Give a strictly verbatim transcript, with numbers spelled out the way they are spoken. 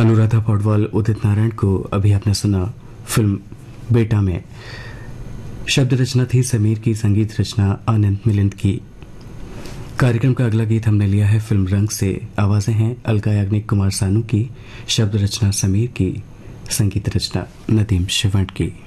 अनुराधा पौडवाल, उदित नारायण को अभी आपने सुना फिल्म बेटा में। शब्द रचना थी समीर की, संगीत रचना आनंद मिलिंद की। कार्यक्रम का अगला गीत हमने लिया है फिल्म रंग से। आवाजें हैं अलका याग्निक, कुमार सानू की, शब्द रचना समीर की, संगीत रचना नदीम शिवण की।